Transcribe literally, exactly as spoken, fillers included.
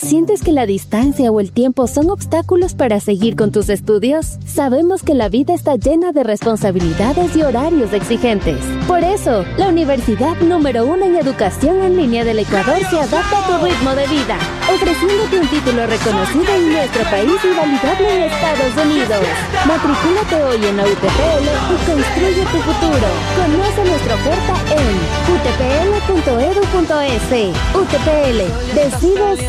¿Sientes que la distancia o el tiempo son obstáculos para seguir con tus estudios? Sabemos que la vida está llena de responsabilidades y horarios exigentes. Por eso, la universidad número uno en educación en línea del Ecuador se adapta a tu ritmo de vida, ofreciéndote un título reconocido en nuestro país y validable en Estados Unidos. Matricúlate hoy en la U T P L y construye tu futuro. Conoce nuestra oferta en u t p l punto e d u punto e s. U T P L, decides